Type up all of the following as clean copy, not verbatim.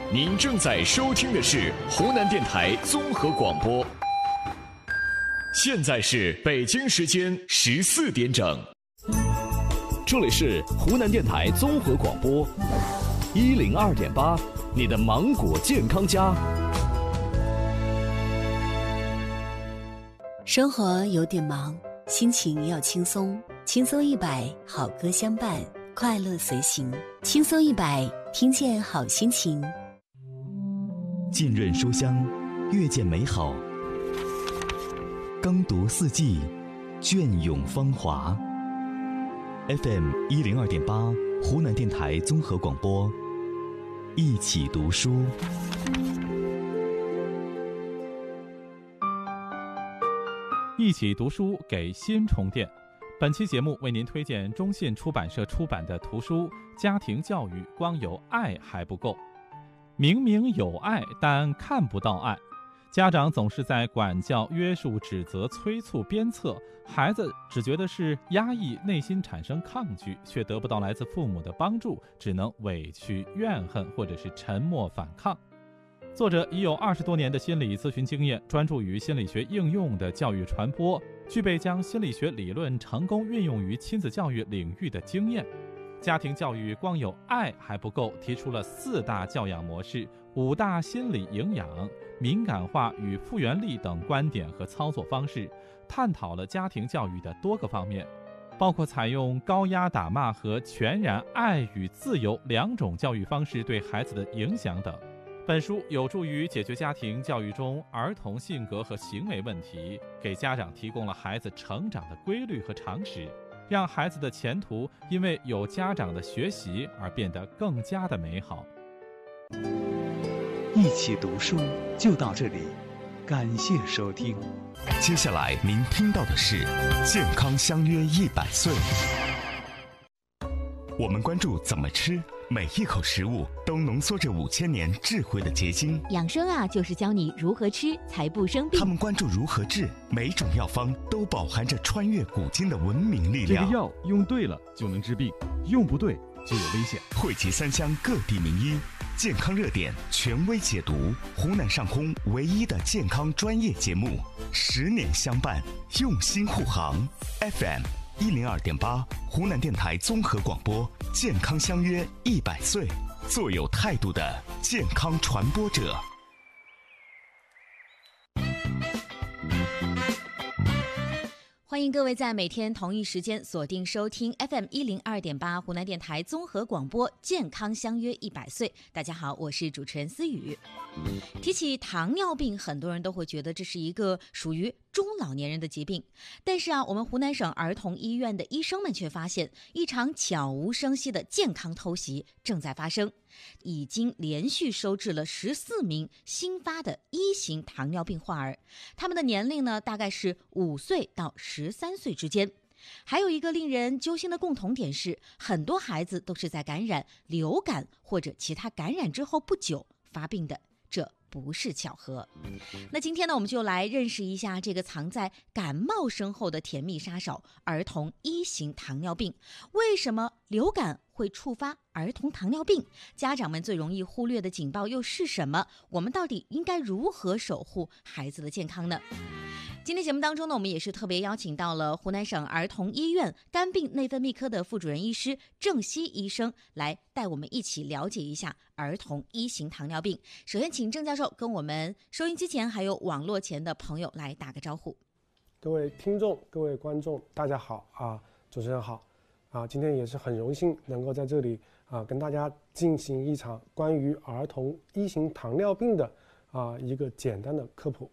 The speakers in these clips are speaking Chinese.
您正在收听的是湖南电台综合广播。现在是北京时间14点整， 这里是湖南电台综合广播102.8，你的芒果健康家。 生活有点忙，心情要轻松，轻松100，好歌相伴，快乐随行。轻松100，听见好心情。 浸润书香，阅见美好。耕读四季，隽永芳华。FM 102.8，湖南电台综合广播，一起读书。 一起读书给心充电。本期节目为您推荐中信出版社出版的图书《家庭教育光有爱还不够》。明明有爱，但看不到爱。家长总是在管教、约束、指责、催促、鞭策，孩子只觉得是压抑，内心产生抗拒，却得不到来自父母的帮助，只能委屈、怨恨或者是沉默反抗。作者已有20多年的心理咨询经验，专注于心理学应用的教育传播，具备将心理学理论成功运用于亲子教育领域的经验。家庭教育光有爱还不够，提出了4大教养模式、5大心理营养、敏感化与复原力等观点和操作方式，探讨了家庭教育的多个方面，包括采用高压打骂和全然爱与自由2种教育方式对孩子的影响等。本书有助于解决家庭教育中儿童性格和行为问题，给家长提供了孩子成长的规律和常识，让孩子的前途因为有家长的学习而变得更加的美好。 一起读书就到这里，感谢收听。 接下来您听到的是健康相约100岁。我们关注怎么吃，每一口食物都浓缩着5000年智慧的结晶。 养生啊，就是教你如何吃才不生病。 他们关注如何治，每种药方都饱含着穿越古今的文明力量。 这个药用对了就能治病，用不对就有危险。 汇集3湘各地名医，健康热点权威解读，湖南上空唯一的健康专业节目，10年相伴，用心护航。FM 102.8，湖南电台综合广播，健康相约100岁，做有态度的健康传播者。 欢迎各位在每天同一时间锁定收听 FM 102.8湖南电台综合广播，健康相约100岁。大家好，我是主持人思雨。提起糖尿病，很多人都会觉得这是一个属于中老年人的疾病，但是我们湖南省儿童医院的医生们却发现，一场悄无声息的健康偷袭正在发生，已经连续收治了14名新发的1型糖尿病患儿，他们的年龄呢大概是5岁到13岁之间。还有一个令人揪心的共同点是，很多孩子都是在感染流感或者其他感染之后不久发病的，这不是巧合。那今天呢，我们就来认识一下这个藏在感冒身后的甜蜜杀手——儿童1型糖尿病。为什么流感会触发儿童糖尿病？家长们最容易忽略的警报又是什么？我们到底应该如何守护孩子的健康呢？今天节目当中呢，我们也是特别邀请到了湖南省儿童医院肝病内分泌科的副主任医师郑希医生，来带我们一起了解一下儿童1型糖尿病。首先请郑教授跟我们收音机前还有网络前的朋友来打个招呼。 各位听众、各位观众，大家好啊，主持人好啊，今天也是很荣幸能够在这里跟大家进行一场关于儿童1型糖尿病的一个简单的科普。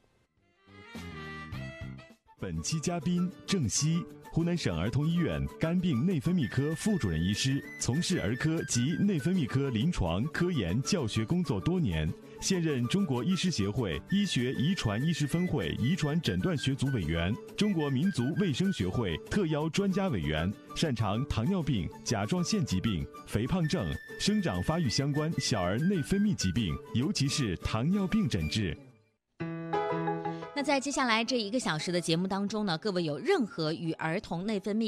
本期嘉宾郑希，湖南省儿童医院肝病内分泌科副主任医师，从事儿科及内分泌科临床、科研、教学工作多年，现任中国医师协会医学遗传医师分会遗传诊断学组委员，中国民族卫生学会特邀专家委员，擅长糖尿病、甲状腺疾病、肥胖症、生长发育相关小儿内分泌疾病，尤其是糖尿病诊治。 那在接下来这1个小时的节目当中呢，各位有任何与儿童内分泌